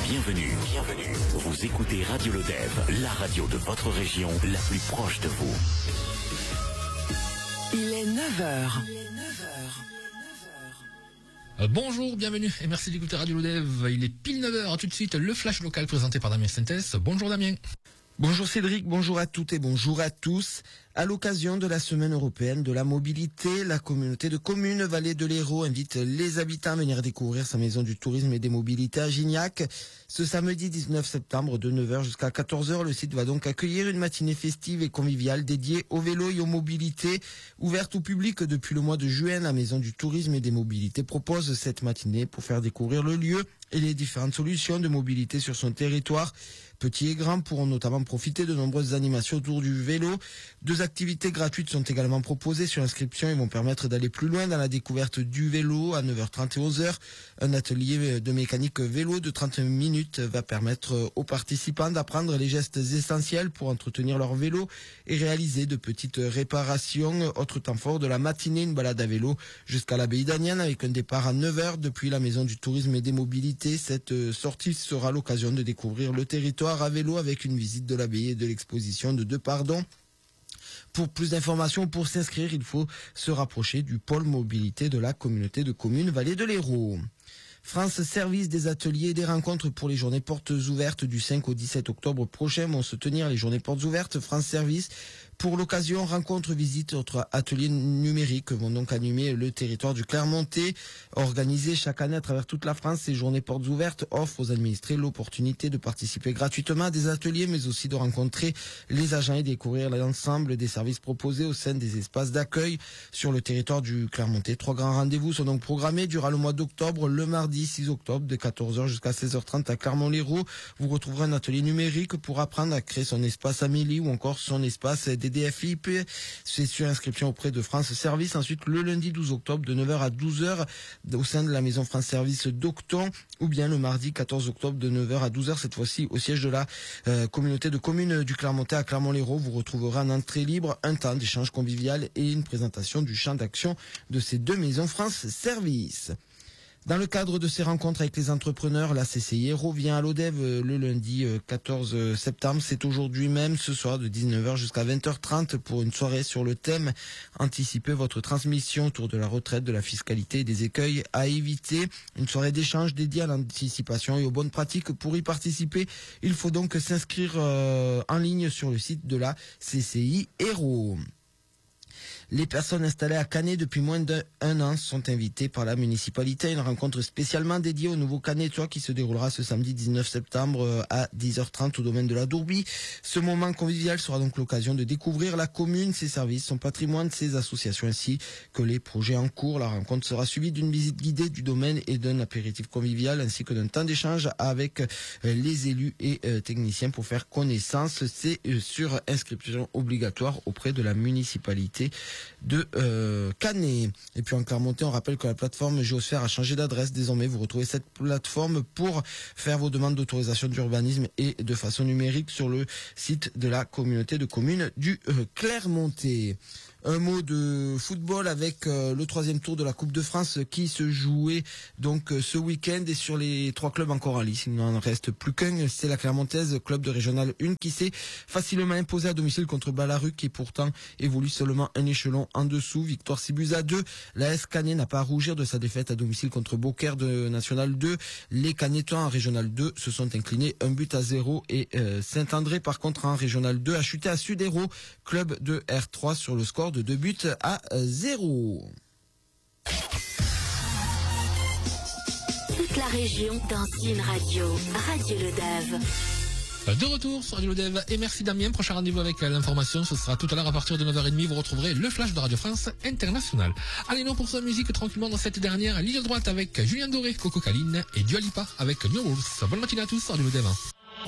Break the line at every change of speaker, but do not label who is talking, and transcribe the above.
Bienvenue. Vous écoutez Radio Lodève, la radio de votre région, la plus proche de vous.
Il est 9h.
Bonjour, bienvenue et merci d'écouter Radio Lodève. Il est pile 9h. Tout de suite, le flash local présenté par Damien Sintès. Bonjour Damien.
Bonjour Cédric, bonjour à toutes et bonjour à tous. À l'occasion de la Semaine européenne de la mobilité, la communauté de communes Vallée de l'Hérault invite les habitants à venir découvrir sa maison du tourisme et des mobilités à Gignac. Ce samedi 19 septembre de 9h jusqu'à 14h, le site va donc accueillir une matinée festive et conviviale dédiée au vélo et aux mobilités. Ouverte au public depuis le mois de juin, la maison du tourisme et des mobilités propose cette matinée pour faire découvrir le lieu et les différentes solutions de mobilité sur son territoire. Petits et grands pourront notamment profiter de nombreuses animations autour du vélo. Deux activités gratuites sont également proposées sur inscription et vont permettre d'aller plus loin dans la découverte du vélo à 9h30 et 11h. Un atelier de mécanique vélo de 30 minutes va permettre aux participants d'apprendre les gestes essentiels pour entretenir leur vélo et réaliser de petites réparations. Autre temps fort de la matinée, une balade à vélo jusqu'à l'abbaye d'Aniane avec un départ à 9h depuis la maison du tourisme et des mobilités. Cette sortie sera l'occasion de découvrir le territoire à vélo avec une visite de l'abbaye et de l'exposition de Depardon. Pour plus d'informations, pour s'inscrire, il faut se rapprocher du pôle mobilité de la communauté de communes Vallée de l'Hérault. France Service, des ateliers et des rencontres pour les journées portes ouvertes du 5 au 17 octobre prochain vont se tenir les journées portes ouvertes France Service. Pour l'occasion, rencontres, visites, autres ateliers numériques vont donc animer le territoire du Clermontais. Organisés chaque année à travers toute la France, ces journées portes ouvertes offrent aux administrés l'opportunité de participer gratuitement à des ateliers, mais aussi de rencontrer les agents et découvrir l'ensemble des services proposés au sein des espaces d'accueil sur le territoire du Clermontais. 3 grands rendez-vous sont donc programmés durant le mois d'octobre. Le mardi 6 octobre, de 14h jusqu'à 16h30 à Clermont-Lérault, vous retrouverez un atelier numérique pour apprendre à créer son espace Amélie ou encore son espace DFIP. C'est sur inscription auprès de France Service. Ensuite, le lundi 12 octobre de 9h à 12h au sein de la maison France Service d'Octon, ou bien le mardi 14 octobre de 9h à 12h, cette fois-ci au siège de la communauté de communes du Clermontais à Clermont-Lérault. Vous retrouverez en entrée libre un temps d'échange convivial et une présentation du champ d'action de ces deux maisons France Service. Dans le cadre de ces rencontres avec les entrepreneurs, la CCI Hérault vient à Lodève le lundi 14 septembre. C'est aujourd'hui même, ce soir, de 19h jusqu'à 20h30 pour une soirée sur le thème « Anticipez votre transmission autour de la retraite, de la fiscalité et des écueils à éviter ». Une soirée d'échange dédiée à l'anticipation et aux bonnes pratiques. Pour y participer, il faut donc s'inscrire en ligne sur le site de la CCI Hérault. Les personnes installées à Canet depuis moins d'un an sont invitées par la municipalité à une rencontre spécialement dédiée au nouveau Canetois qui se déroulera ce samedi 19 septembre à 10h30 au domaine de la Dourbie. Ce moment convivial sera donc l'occasion de découvrir la commune, ses services, son patrimoine, ses associations ainsi que les projets en cours. La rencontre sera suivie d'une visite guidée du domaine et d'un apéritif convivial ainsi que d'un temps d'échange avec les élus et techniciens pour faire connaissance. C'est sur inscription obligatoire auprès de la municipalité de Canet. Et puis en Clermontais, on rappelle que la plateforme Géosphère a changé d'adresse. Désormais, vous retrouvez cette plateforme pour faire vos demandes d'autorisation d'urbanisme et de façon numérique sur le site de la communauté de communes du Clermontais. Un mot de football avec le 3e tour de la Coupe de France qui se jouait donc ce week-end, et sur les 3 clubs encore en lice, il n'en reste plus qu'un, c'est la Clermontaise, club de Régional 1 qui s'est facilement imposé à domicile contre Ballaruc qui pourtant évolue seulement un échelon en dessous. Victoire 6-2. La S Canet n'a pas à rougir de sa défaite à domicile contre Beaucaire de National 2. Les Canetois en Régional 2 se sont inclinés 1-0 et Saint-André par contre en Régional 2 a chuté à Sud-Hérault, club de R3 sur le score de 2-0.
Toute la région dans une radio. Radio Lodève.
De retour sur Radio Lodève et merci Damien. Prochain rendez-vous avec l'information, ce sera tout à l'heure à partir de 9h30. Vous retrouverez le flash de Radio France Internationale. Allez, non, pour sa musique tranquillement dans cette dernière ligne droite avec Julien Doré, Coco Caline et Dua Lipa avec New Rules. Bonne matinée à tous sur Radio Lodève.